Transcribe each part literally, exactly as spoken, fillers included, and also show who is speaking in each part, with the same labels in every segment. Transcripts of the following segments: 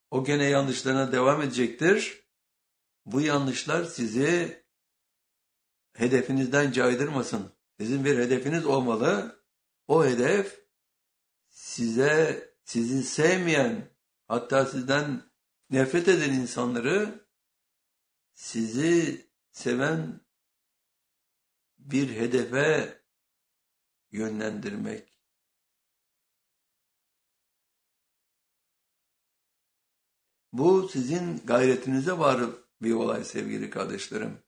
Speaker 1: O gene yanlışlarına devam edecektir. Bu yanlışlar sizi hedefinizden caydırmasın. Sizin bir hedefiniz olmalı. O hedef size, sizi sevmeyen, hatta sizden nefret eden insanları sizi seven bir hedefe yönlendirmek. Bu sizin gayretinize bağlı bir olay sevgili kardeşlerim.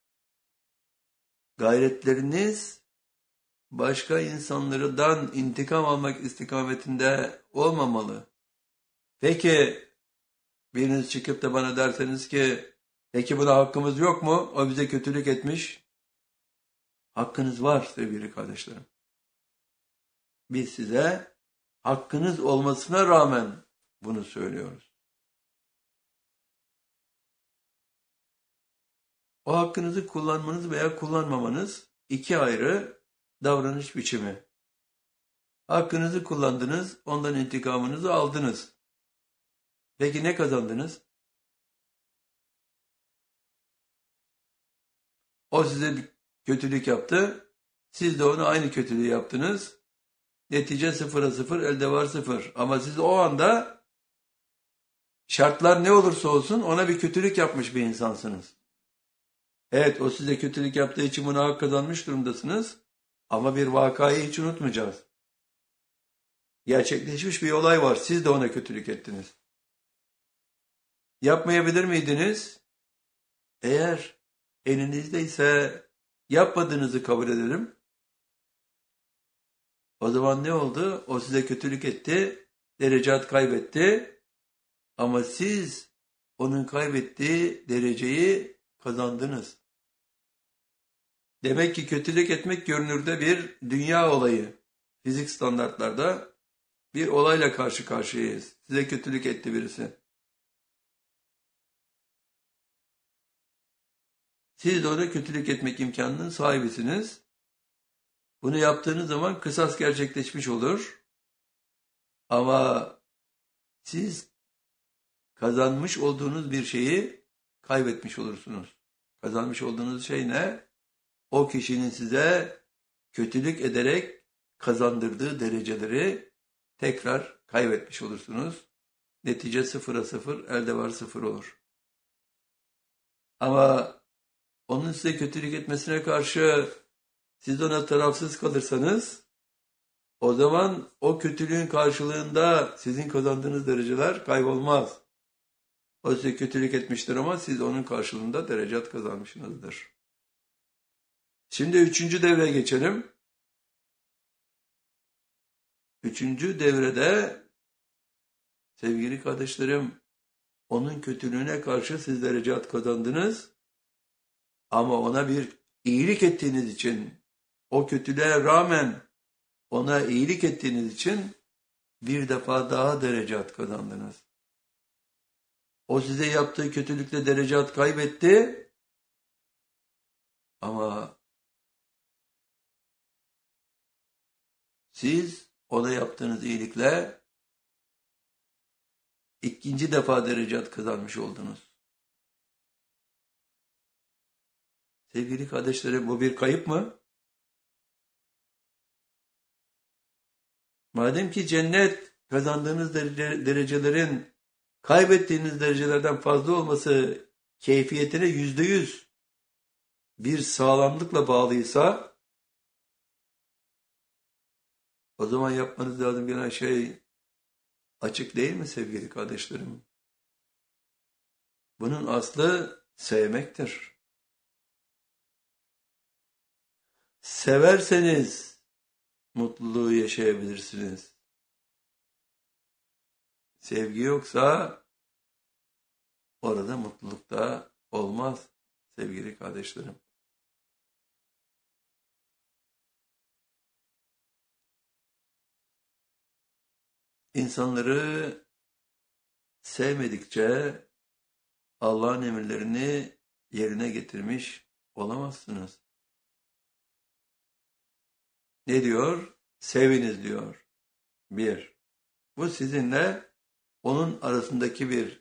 Speaker 1: Gayretleriniz başka insanlardan intikam almak istikametinde olmamalı. Peki biriniz çıkıp da bana derseniz ki peki buna hakkımız yok mu? O bize kötülük etmiş. Hakkınız var sevgili kardeşlerim. Biz size hakkınız olmasına rağmen bunu söylüyoruz. O hakkınızı kullanmanız veya kullanmamanız iki ayrı davranış biçimi. Hakkınızı kullandınız, ondan intikamınızı aldınız. Peki ne kazandınız? O size bir kötülük yaptı, siz de ona aynı kötülüğü yaptınız. Netice sıfıra sıfır, elde var sıfır. Ama siz o anda şartlar ne olursa olsun ona bir kötülük yapmış bir insansınız. Evet, o size kötülük yaptığı için buna hak kazanmış durumdasınız. Ama bir vakayı hiç unutmayacağız. Gerçekleşmiş bir olay var. Siz de ona kötülük ettiniz. Yapmayabilir miydiniz? Eğer elinizdeyse yapmadığınızı kabul edelim. O zaman ne oldu? O size kötülük etti, derecat kaybetti. Ama siz onun kaybettiği dereceyi kazandınız. Demek ki kötülük etmek görünürde bir dünya olayı. Fizik standartlarda bir olayla karşı karşıyayız. Size kötülük etti birisi. Siz de ona kötülük etmek imkanının sahibisiniz. Bunu yaptığınız zaman kısas gerçekleşmiş olur. Ama siz kazanmış olduğunuz bir şeyi kaybetmiş olursunuz. Kazanmış olduğunuz şey ne? O kişinin size kötülük ederek kazandırdığı dereceleri tekrar kaybetmiş olursunuz. Netice sıfıra sıfır, elde var sıfır olur. Ama onun size kötülük etmesine karşı siz ona tarafsız kalırsanız, o zaman o kötülüğün karşılığında sizin kazandığınız dereceler kaybolmaz. O size kötülük etmiştir ama siz onun karşılığında derecat kazanmışsınızdır. Şimdi üçüncü devreye geçelim. Üçüncü devrede sevgili kardeşlerim, onun kötülüğüne karşı siz derecat kazandınız ama ona bir iyilik ettiğiniz için, o kötülüğe rağmen ona iyilik ettiğiniz için bir defa daha derecat kazandınız. O size yaptığı kötülükle derecat kaybetti ama siz ona yaptığınız iyilikle ikinci defa derecat kazanmış oldunuz. Sevgili kardeşlerim, bu bir kayıp mı? Madem ki cennet kazandığınız derece, derecelerin kaybettiğiniz derecelerden fazla olması keyfiyetine yüzde yüz bir sağlamlıkla bağlıysa, o zaman yapmanız lazım gelen şey açık değil mi sevgili kardeşlerim? Bunun aslı sevmektir. Severseniz mutluluğu yaşayabilirsiniz. Sevgi yoksa orada mutluluk da olmaz sevgili kardeşlerim. İnsanları sevmedikçe Allah'ın emirlerini yerine getirmiş olamazsınız. Ne diyor? Seviniz diyor. Bir. Bu sizinle onun arasındaki bir